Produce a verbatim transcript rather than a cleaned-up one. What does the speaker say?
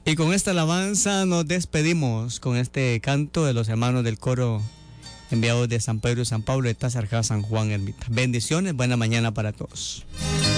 Y con esta alabanza nos despedimos con este canto de los hermanos del coro enviados de San Pedro y San Pablo de Tazarjá, San Juan Ermita. Bendiciones, buena mañana para todos.